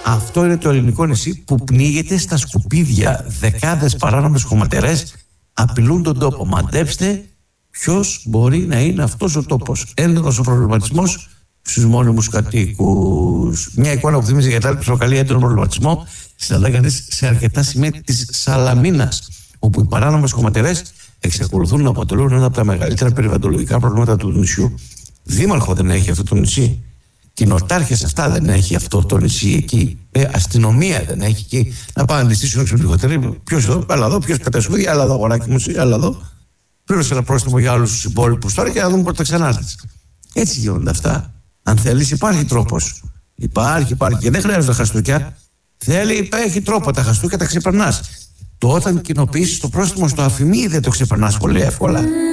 Αυτό είναι το ελληνικό νησί που πνίγεται στα σκουπίδια. Δεκάδες παράνομες χωματερές απειλούν τον τόπο. Μαντέψτε ποιος μπορεί να είναι αυτός ο τόπος. Έντονος ο προβληματισμός στους μόνιμους κατοίκους. Μια εικόνα που θυμίζει για τα άλλη προκαλεί έντονο προβληματισμό συναντά κανείς σε αρκετά σημεία της Σαλαμίνας, όπου οι παράνομες χωματερές εξακολουθούν να αποτελούν ένα από τα μεγαλύτερα περιβαλλοντολογικά προβλήματα του νησιού. Δήμαρχο δεν έχει αυτό το νησί. Κοινοτάρχες αυτά δεν έχει αυτό το νησί εκεί. Αστυνομία δεν έχει εκεί. Να πάνε να ληστήσουν έξω λιγότεροι. Ποιος εδώ, έλα εδώ, ποιος πετάει έλα εδώ, αγοράκι μου, έλα εδώ. Πλήρωσε ένα πρόστιμο για όλους τους υπόλοιπους τώρα και να δούμε πότε τα ξανάρθεις. Έτσι γίνονται αυτά. Αν θέλεις, υπάρχει τρόπος. Υπάρχει. Και δεν χρειάζονται χαστούκια. Έχει τρόπο. Τα χαστούκια τα ξεπερνάς. Το όταν κοινοποιήσεις το πρόστιμο στο αφημί δεν το ξεπερνάς πολύ εύκολα.